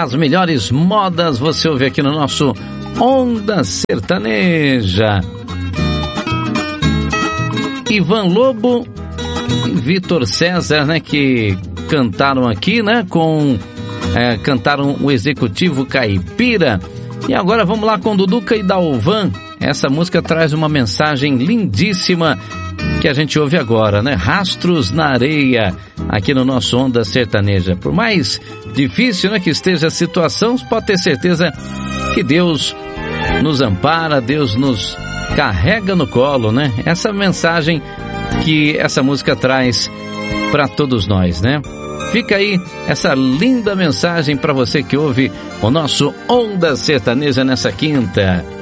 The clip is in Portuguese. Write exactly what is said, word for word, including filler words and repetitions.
As melhores modas você ouve aqui no nosso Onda Sertaneja. Ivan Lobo e Vitor César, né, que cantaram aqui, né, com é, cantaram o Executivo Caipira. E agora vamos lá com Duduca e Dalvan. Essa música traz uma mensagem lindíssima que a gente ouve agora, né? Rastros na areia, aqui no nosso Onda Sertaneja. Por mais difícil, né, que esteja a situação, pode ter certeza que Deus nos ampara, Deus nos carrega no colo, né? Essa mensagem que essa música traz para todos nós, né? Fica aí essa linda mensagem para você que ouve o nosso Onda Sertaneja nessa quinta.